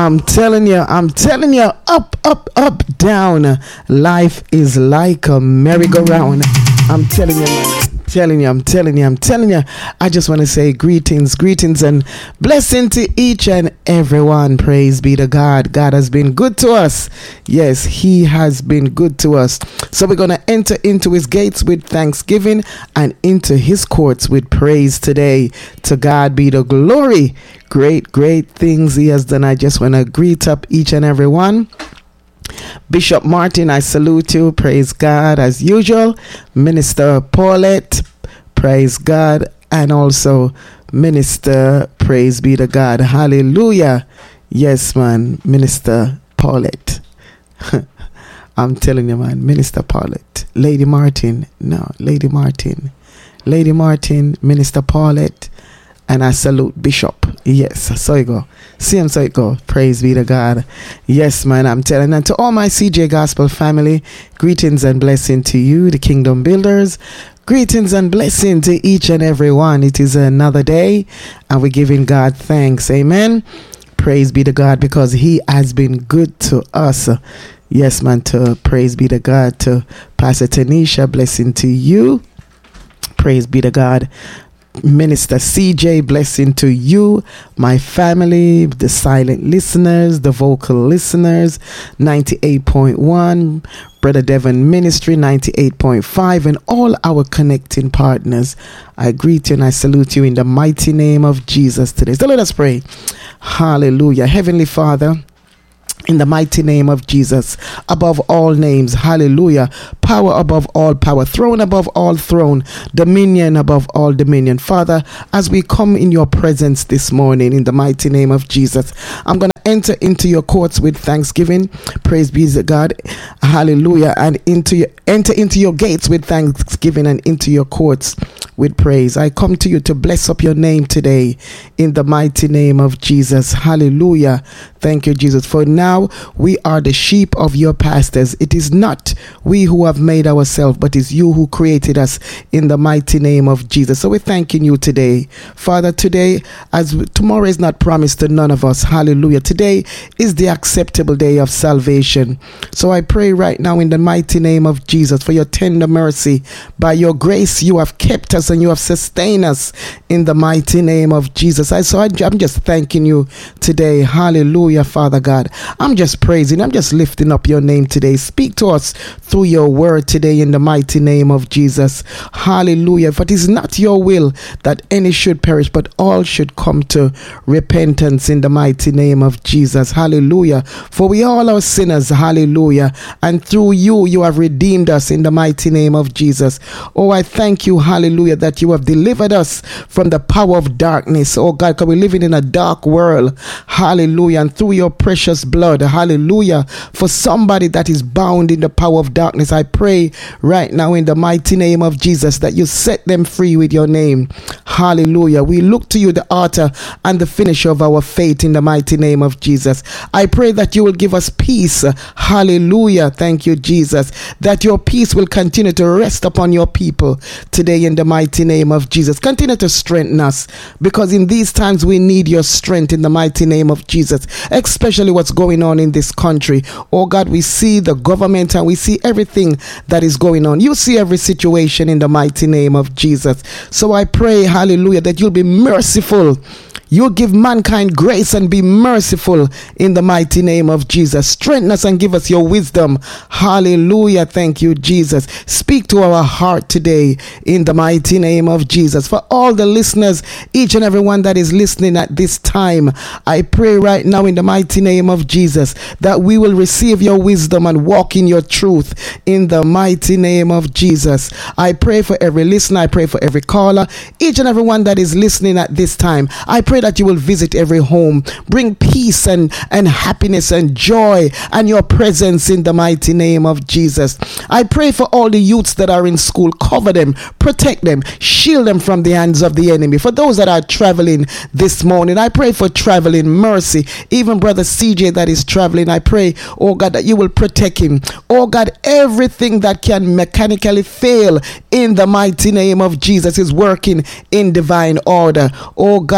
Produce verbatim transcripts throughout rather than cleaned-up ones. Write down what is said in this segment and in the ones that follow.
I'm telling you, I'm telling you, up, up, up, down. Life is like a merry-go-round. I'm telling you, man. Telling you, I'm telling you, I'm telling you. I just want to say greetings, greetings, and blessing to each and everyone. Praise be to God. God has been good to us. Yes, He has been good to us. So we're going to enter into His gates with thanksgiving and into His courts with praise today. To God be the glory. Great, great things He has done. I just want to greet up each and every one. Bishop Martin, I salute you. Praise God as usual. Minister Paulette, praise God. And also Minister, praise be to God. Hallelujah. Yes, man. Minister Paulette. I'm telling you, man. Minister Paulette. Lady Martin. No, Lady Martin. Lady Martin, Minister Paulette. And I salute Bishop. Yes, so you go. See him, so you go. Praise be to God. Yes, man, I'm telling. And to all my C J Gospel family, greetings and blessing to you, the Kingdom Builders. Greetings and blessing to each and every one. It is another day, and we're giving God thanks. Amen. Praise be to God, because He has been good to us. Yes, man, to praise be to God. To Pastor Tanisha, blessing to you. Praise be to God. Minister C J, blessing to you, my family, the silent listeners, the vocal listeners, ninety-eight point one, Brother Devon Ministry, ninety-eight point five, and all our connecting partners. I greet you and I salute you in the mighty name of Jesus today. So let us pray. Hallelujah. Heavenly Father, in the mighty name of Jesus, above all names, hallelujah, power above all power, throne above all throne, dominion above all dominion. Father, as we come in your presence this morning, in the mighty name of Jesus, I'm going to enter into your courts with thanksgiving. Praise be to God. Hallelujah. And into your, enter into your gates with thanksgiving and into your courts with praise. I come to you to bless up your name today in the mighty name of Jesus. Hallelujah. Thank you, Jesus. For now, we are the sheep of your pastors. It is not we who have made ourselves, but it's you who created us in the mighty name of Jesus. So we're thanking you today. Father, today, as tomorrow is not promised to none of us. Hallelujah. Today is the acceptable day of salvation. So I pray right now in the mighty name of Jesus for your tender mercy. By your grace, you have kept us and you have sustained us in the mighty name of Jesus. I, so I, I'm just thanking you today. Hallelujah, Father God. I'm just praising. I'm just lifting up your name today. Speak to us through your word today in the mighty name of Jesus. Hallelujah. For it is not your will that any should perish, but all should come to repentance in the mighty name of Jesus. Hallelujah. For we all are sinners. Hallelujah. And through you, you have redeemed us in the mighty name of Jesus. Oh, I thank you. Hallelujah. That you have delivered us from the power of darkness. Oh God, because we're living in a dark world. Hallelujah. And through your precious blood. Hallelujah. For somebody that is bound in the power of darkness, I pray right now in the mighty name of Jesus that you set them free with your name. Hallelujah. We look to you, the author and the finisher of our faith, in the mighty name of Jesus. I pray that you will give us peace. Hallelujah. Thank you, Jesus. That your peace will continue to rest upon your people today in the mighty name of Jesus. Continue to strengthen us, because in these times we need your strength in the mighty name of Jesus, especially what's going on in this country. Oh God, we see the government and we see everything that is going on. You see every situation in the mighty name of Jesus. So I pray, hallelujah, that you'll be merciful. You give mankind grace and be merciful in the mighty name of Jesus. Strengthen us and give us your wisdom. Hallelujah. Thank you, Jesus. Speak to our heart today in the mighty name of Jesus. For all the listeners, each and every one that is listening at this time, I pray right now in the mighty name of Jesus that we will receive your wisdom and walk in your truth in the mighty name of Jesus. I pray for every listener. I pray for every caller, each and every one that is listening at this time. I pray that you will visit every home, bring peace and, and happiness and joy and your presence in the mighty name of Jesus. I pray for all the youths that are in school. Cover them, protect them, shield them from the hands of the enemy. For those that are traveling this morning, I pray for traveling mercy. Even Brother C J that is traveling, I pray, oh God, that you will protect him. Oh God, everything that can mechanically fail in the mighty name of Jesus is working in divine order. Oh God, I pray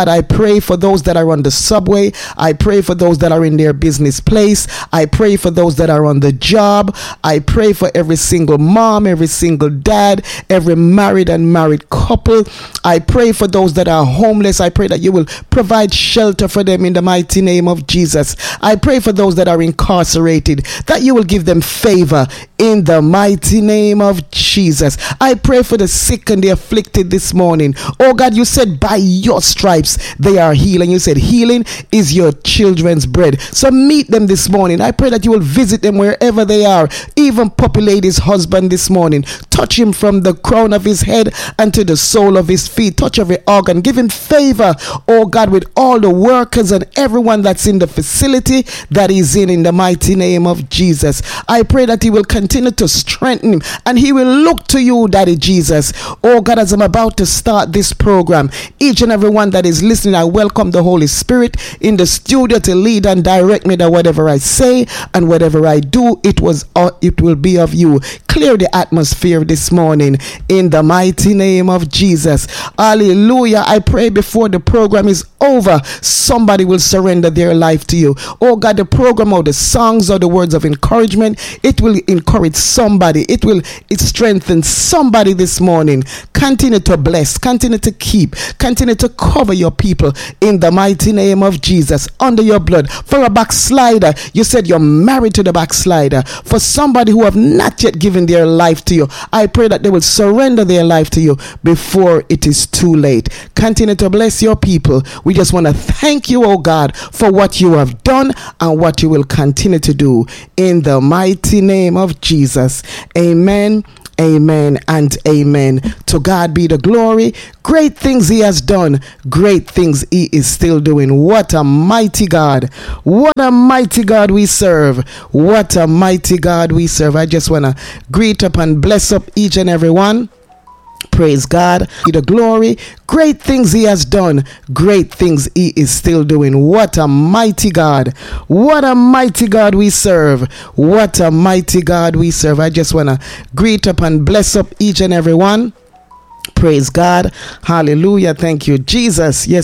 pray for those that are on the subway. I pray for those that are in their business place. I pray for those that are on the job. I pray for every single mom, every single dad, every married and married couple. I pray for those that are homeless. I pray that you will provide shelter for them in the mighty name of Jesus. I pray for those that are incarcerated, that you will give them favor in the mighty name of Jesus. I pray for the sick and the afflicted this morning. Oh God, you said by your stripes they are healed, and you said healing is your children's bread. So meet them this morning. I pray that you will visit them wherever they are. Even Puppy Lady's husband this morning, touch him from the crown of his head and to the sole of his feet. Touch every organ. Give him favor, oh God, with all the workers and everyone that's in the facility that he's in, in the mighty name of Jesus. I pray that he will continue to strengthen him and he will look to you, Daddy Jesus. Oh God, as I'm about to start this program, each and every one that is listening, I welcome the Holy Spirit in the studio to lead and direct me, that whatever I say and whatever I do, it was uh, it will be of you. Clear the atmosphere this morning in the mighty name of Jesus. Hallelujah. I pray before the program is over, somebody will surrender their life to you. Oh God, the program or the songs or the words of encouragement, it will encourage somebody. It will it strengthen somebody this morning. Continue to bless, continue to keep, continue to cover your people in the mighty name of Jesus under your blood. For a backslider, you said you're married to the backslider. For somebody who have not yet given their life to you, I pray that they will surrender their life to you before it is too late. Continue to bless your people. We just want to thank you, oh God, for what you have done and what you will continue to do in the mighty name of Jesus. Amen. Amen and amen. To God be the glory. Great things he has done. Great things he is still doing. What a mighty God. What a mighty God we serve. What a mighty God we serve. I just want to greet up and bless up each and every one. Praise God. Be the glory. Great things he has done. Great things he is still doing. What a mighty God. What a mighty God we serve. What a mighty God we serve. I just want to greet up and bless up each and every one. Praise God. Hallelujah. Thank you, Jesus. Yes.